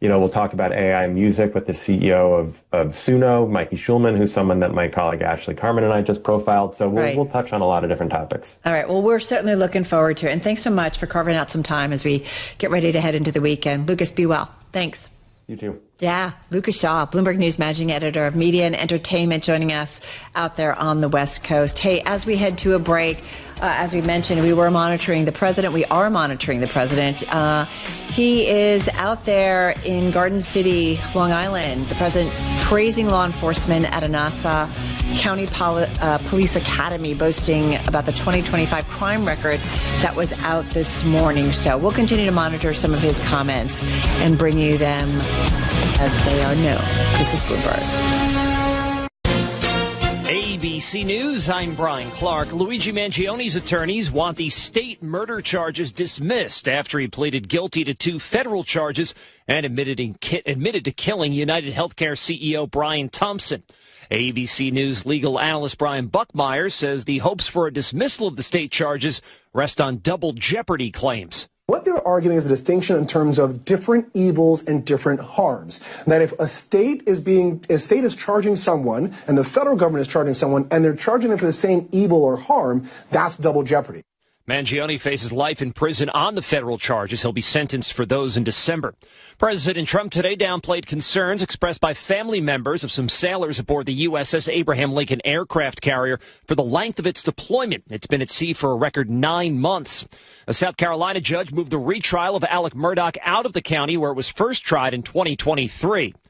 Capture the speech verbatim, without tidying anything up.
You know, we'll talk about A I music with the C E O of, of Suno, Mikey Schulman, who's someone that my colleague Ashley Carmen and I just profiled. So we'll, right. we'll touch on a lot of different topics. All right. Well, we're certainly looking forward to it. And thanks so much for carving out some time as we get ready to head into the weekend. Lucas, be well. Thanks. You too. Yeah, Lucas Shaw, Bloomberg News managing editor of media and entertainment, joining us out there on the West Coast. Hey, as we head to a break, uh, as we mentioned, we were monitoring the president. We are monitoring the president. Uh, he is out there in Garden City, Long Island. The president praising law enforcement at a Nassau County Poli- uh, Police Academy, boasting about the twenty twenty-five crime record that was out this morning. So we'll continue to monitor some of his comments and bring you them as they are known. This is Bloomberg. A B C News, I'm Brian Clark. Luigi Mangioni's attorneys want the state murder charges dismissed after he pleaded guilty to two federal charges and admitted, in, admitted to killing United Healthcare C E O Brian Thompson. A B C News legal analyst Brian Buckmeyer says the hopes for a dismissal of the state charges rest on double jeopardy claims. What they're arguing is a distinction in terms of different evils and different harms. That if a state is being, a state is charging someone and the federal government is charging someone and they're charging them for the same evil or harm, that's double jeopardy. Mangione faces life in prison on the federal charges. He'll be sentenced for those in December. President Trump today downplayed concerns expressed by family members of some sailors aboard the U S S Abraham Lincoln aircraft carrier for the length of its deployment. It's been at sea for a record nine months. A South Carolina judge moved the retrial of Alec Murdaugh out of the county where it was first tried in twenty twenty-three.